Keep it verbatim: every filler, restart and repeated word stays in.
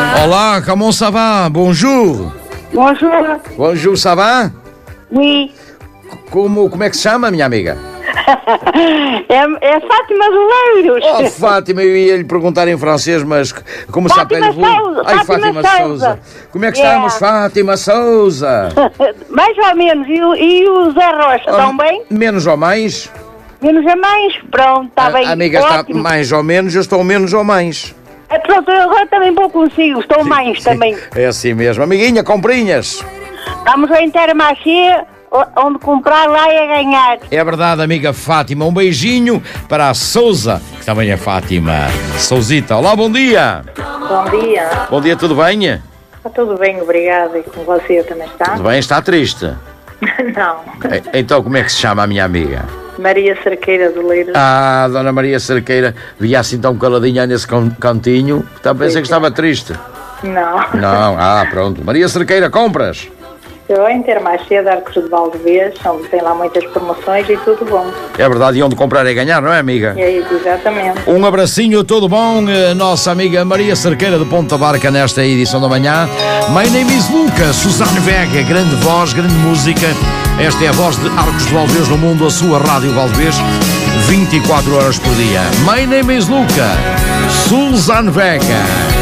Olá, comment ça va? Bonjour. Bonjour. Bonjour, ça va? Oui. Como, como é que se chama, minha amiga? É, é Fátima Doleiros. Oh, Fátima, eu ia lhe perguntar em francês, mas como se Fátima apela... Souza, Ai, Fátima Fátima Souza. Souza. Como é que Yeah. estamos, Fátima Souza? Mais ou menos. E, o- e o Zé Rocha, estão bem? Menos ou mais? Menos a mais? Pronto, está A, bem. a amiga está Ótimo. mais ou menos, eu estou menos ou mais. É, pronto, eu agora também vou consigo. Estou mais também. É assim mesmo. Amiguinha, comprinhas. Estamos a Intermarché, onde comprar lá é ganhar. É verdade, amiga Fátima. Um beijinho para a Souza, que também é Fátima. Souzita, olá, bom dia. Bom dia. Bom dia, tudo bem? Está tudo bem, obrigada. E com você também está? Tudo bem, está triste. Não. E- Então, como é que se chama a minha amiga? Maria Cerqueira do Leiro. Ah, Dona Maria Cerqueira, via assim tão caladinha nesse can- cantinho, então pensei que estava triste. Não. Não, ah, pronto. Maria Cerqueira, compras? Eu em Intermarché de Arcos de Valdevez, onde tem lá muitas promoções e tudo bom. É verdade, e onde comprar é ganhar, não é, amiga? E aí, exatamente. Um abracinho, tudo bom? Eh, Nossa amiga Maria Cerqueira de Ponta Barca nesta edição da manhã. My name is Luca, Suzanne Vega, grande voz, grande música. Esta é a voz de Arcos de Valdevez no mundo, a sua Rádio Valdevez, vinte e quatro horas por dia. My name is Luca, Suzanne Vega.